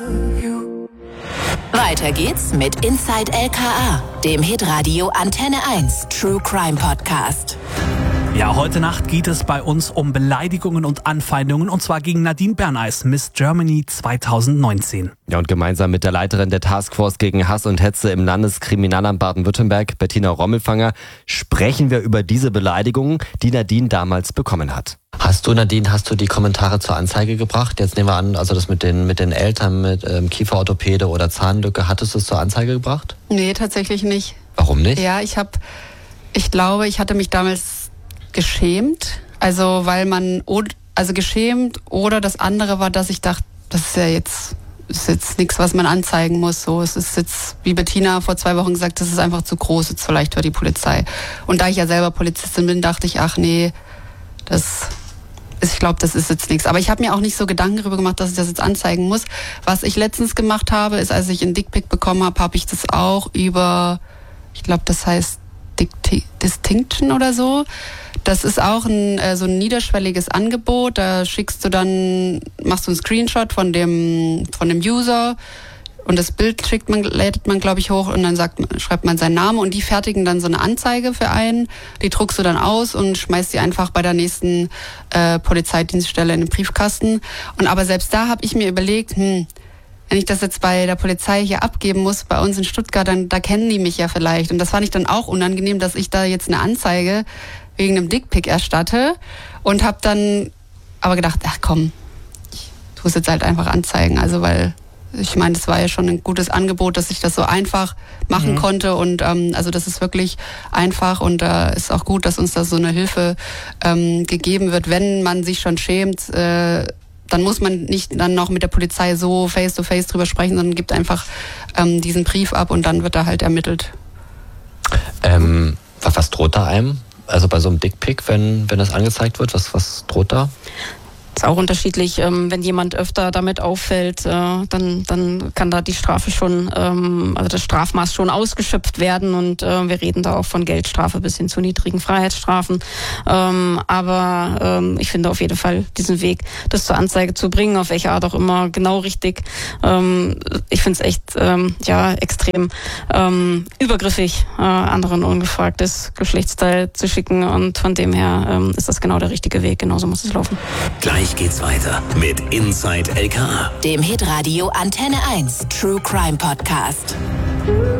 Weiter geht's mit Inside LKA, dem Hitradio Antenne 1 True Crime Podcast. Ja, heute Nacht geht es bei uns um Beleidigungen und Anfeindungen, und zwar gegen Nadine Berneis, Miss Germany 2019. Ja, und gemeinsam mit der Leiterin der Taskforce gegen Hass und Hetze im Landeskriminalamt Baden-Württemberg, Bettina Rommelfanger, sprechen wir über diese Beleidigungen, die Nadine damals bekommen hat. Nadine, hast du die Kommentare zur Anzeige gebracht? Jetzt nehmen wir an, also das mit den Eltern, mit Kieferorthopäde oder Zahnlücke, hattest du es zur Anzeige gebracht? Nee, tatsächlich nicht. Warum nicht? Ja, ich glaube, ich hatte mich damals geschämt. Also, geschämt, oder das andere war, dass ich dachte, das ist jetzt nichts, was man anzeigen muss. So, es ist jetzt, wie Bettina vor 2 Wochen gesagt, das ist einfach zu groß, jetzt vielleicht für die Polizei. Und da ich ja selber Polizistin bin, dachte ich, ach nee, ich glaube, das ist jetzt nichts. Aber ich habe mir auch nicht so Gedanken darüber gemacht, dass ich das jetzt anzeigen muss. Was ich letztens gemacht habe, ist, als ich einen Dickpic bekommen habe, habe ich das auch über, ich glaube, das heißt Distinction oder so. Das ist auch so ein niederschwelliges Angebot. Da machst du einen Screenshot von dem User und das Bild lädt man, glaube ich, hoch und dann schreibt man seinen Namen und die fertigen dann so eine Anzeige für einen. Die druckst du dann aus und schmeißt die einfach bei der nächsten Polizeidienststelle in den Briefkasten. Aber selbst da habe ich mir überlegt, wenn ich das jetzt bei der Polizei hier abgeben muss, bei uns in Stuttgart, da kennen die mich ja vielleicht. Und das fand ich dann auch unangenehm, dass ich da jetzt eine Anzeige wegen einem Dickpic erstatte. Und habe dann aber gedacht, ach komm, ich tue es jetzt halt einfach anzeigen. Also weil, ich meine, das war ja schon ein gutes Angebot, dass ich das so einfach machen konnte. Und also das ist wirklich einfach und ist auch gut, dass uns da so eine Hilfe gegeben wird, wenn man sich schon schämt. Dann muss man nicht dann noch mit der Polizei so face-to-face drüber sprechen, sondern gibt einfach diesen Brief ab und dann wird da halt ermittelt. Was droht da einem? Also bei so einem Dickpic, wenn das angezeigt wird, was droht da? Ist auch unterschiedlich. Wenn jemand öfter damit auffällt, dann kann da die Strafe schon, also das Strafmaß schon ausgeschöpft werden und wir reden da auch von Geldstrafe bis hin zu niedrigen Freiheitsstrafen. Aber ich finde auf jeden Fall diesen Weg, das zur Anzeige zu bringen, auf welche Art auch immer, genau richtig. Ich finde es echt extrem übergriffig, anderen ungefragtes Geschlechtsteil zu schicken und von dem her ist das genau der richtige Weg. Genauso muss es laufen. Gleich geht's weiter mit Inside LKA, dem Hitradio Antenne 1 True Crime Podcast.